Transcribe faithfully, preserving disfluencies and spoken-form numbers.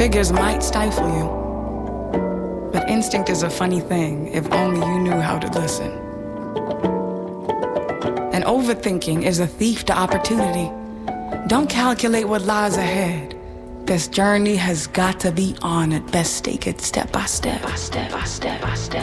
Figures might stifle you, but instinct is a funny thing if only you knew how to listen. And overthinking is a thief to opportunity. Don't calculate what lies ahead. This journey has got to be on at best stake it step by step, by step, by step, by step.